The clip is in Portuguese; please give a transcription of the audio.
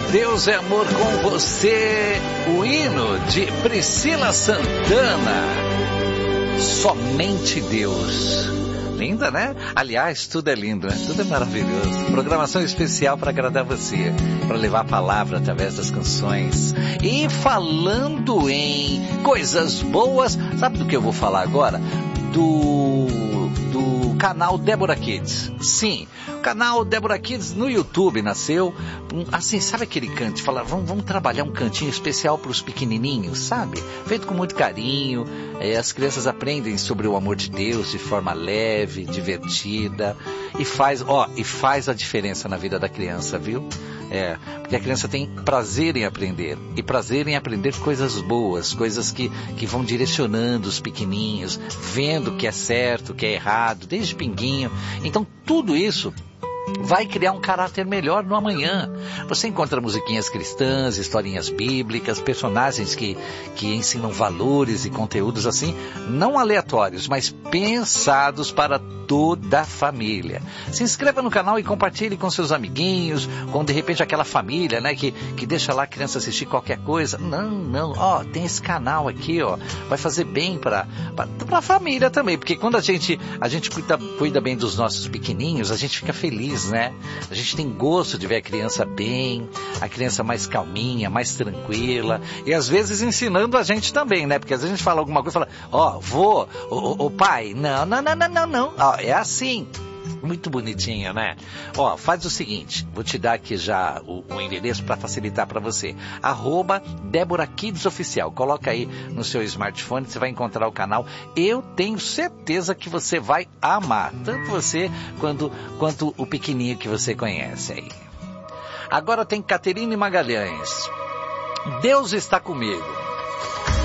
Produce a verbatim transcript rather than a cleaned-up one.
Deus é amor com você, o hino de Priscila Santana. Somente Deus. Linda, né? Aliás, tudo é lindo, né? Tudo é maravilhoso. Programação especial para agradar você, para levar a palavra através das canções. E falando em coisas boas, sabe do que eu vou falar agora? Do, do canal Débora Kids. Sim, o canal Débora Kids no YouTube nasceu, assim, sabe aquele canto? Fala, vamos, vamos trabalhar um cantinho especial para os pequenininhos, sabe? Feito com muito carinho, é, as crianças aprendem sobre o amor de Deus de forma leve, divertida, e faz, ó, e faz a diferença na vida da criança, viu? É, porque a criança tem prazer em aprender, e prazer em aprender coisas boas, coisas que, que vão direcionando os pequeninhos, vendo o que é certo, o que é errado, desde pinguinho. Então tudo isso vai criar um caráter melhor no amanhã. Você encontra musiquinhas cristãs, historinhas bíblicas, personagens que, que ensinam valores e conteúdos assim, não aleatórios, mas pensados para toda a família. Se inscreva no canal e compartilhe com seus amiguinhos, com de repente aquela família, né, que, que deixa lá a criança assistir qualquer coisa. Não, não, ó, tem esse canal aqui, ó, vai fazer bem para a família também, porque quando a gente, a gente cuida, cuida bem dos nossos pequeninhos, a gente fica feliz, né? A gente tem gosto de ver a criança bem, a criança mais calminha, mais tranquila, e às vezes ensinando a gente também, né? Porque às vezes a gente fala alguma coisa e fala, ó, vô, ô pai, não, não, não, não, não, não, ó, é assim. Muito bonitinho, né? Ó, faz o seguinte, vou te dar aqui já o, o endereço para facilitar para você. Arroba Débora Kids Oficial. Coloca aí no seu smartphone, você vai encontrar o canal. Eu tenho certeza que você vai amar, tanto você quanto, quanto o pequenininho que você conhece aí. Agora tem Caterine Magalhães. Deus está comigo.